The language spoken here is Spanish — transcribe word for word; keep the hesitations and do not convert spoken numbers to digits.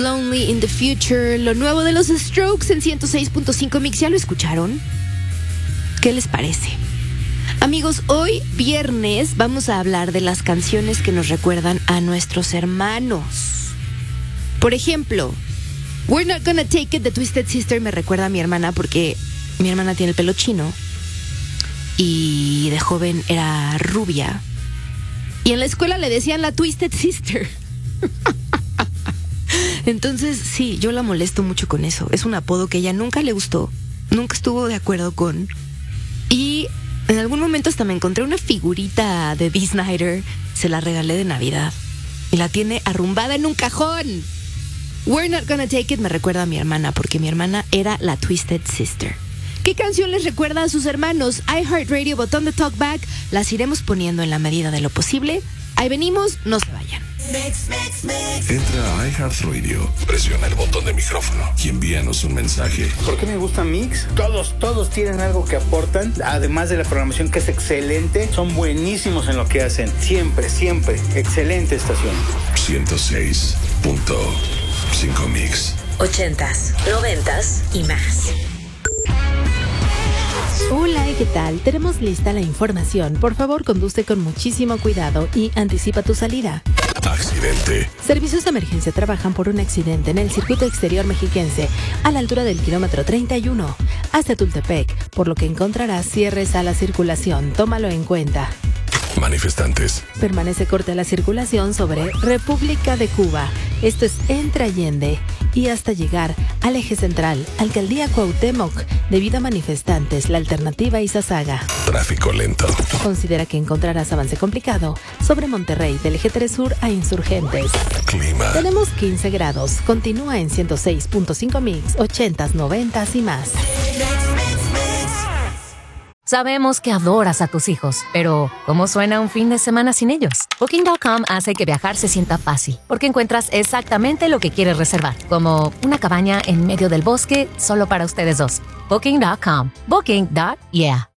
Lonely in the Future, lo nuevo de los Strokes en ciento seis punto cinco Mix. ¿Ya lo escucharon? ¿Qué les parece? Amigos, hoy viernes vamos a hablar de las canciones que nos recuerdan a nuestros hermanos. Por ejemplo, We're Not Gonna Take It de Twisted Sister me recuerda a mi hermana porque mi hermana tiene el pelo chino y de joven era rubia. Y en la escuela le decían la Twisted Sister. Entonces, sí, yo la molesto mucho con eso. Es un apodo que ella nunca le gustó, nunca estuvo de acuerdo con. Y en algún momento hasta me encontré una figurita de Dee Snider, se la regalé de Navidad y la tiene arrumbada en un cajón. We're Not Gonna Take It me recuerda a mi hermana porque mi hermana era la Twisted Sister. ¿Qué canción les recuerda a sus hermanos? iHeartRadio, botón de Talkback. Las iremos poniendo en la medida de lo posible. Ahí venimos, no se vayan. Mix, mix, mix. Entra a iHeartRadio, presiona el botón de micrófono y envíanos un mensaje. ¿Por qué me gusta Mix? Todos, todos tienen algo que aportan. Además de la programación que es excelente, son buenísimos en lo que hacen. Siempre, siempre. Excelente estación. ciento seis punto cinco Mix. Ochentas, noventas y más. Hola, ¿y qué tal? Tenemos lista la información. Por favor, conduce con muchísimo cuidado y anticipa tu salida. Accidente. Servicios de emergencia trabajan por un accidente en el circuito exterior mexiquense, a la altura del kilómetro treinta y uno, hacia Tultepec, por lo que encontrarás cierres a la circulación. Tómalo en cuenta. Manifestantes. Permanece corta la circulación sobre República de Cuba. Esto es entre Allende y hasta llegar al eje central, Alcaldía Cuauhtémoc, debido a manifestantes, la alternativa Izazaga. Tráfico lento. Considera que encontrarás avance complicado sobre Monterrey, del eje tres sur a Insurgentes. Clima. Tenemos quince grados. Continúa en ciento seis punto cinco Mix, ochentas, noventas y más. Sabemos que adoras a tus hijos, pero ¿cómo suena un fin de semana sin ellos? Booking punto com hace que viajar se sienta fácil, porque encuentras exactamente lo que quieres reservar, como una cabaña en medio del bosque solo para ustedes dos. Booking punto com. Booking. Yeah.